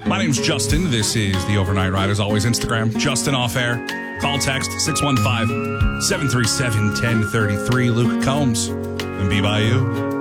My name's Justin. This is the Overnight Ride. As always, Instagram, Justin Off Air. Call text 615-737-1033. Luke Combs and Be By You.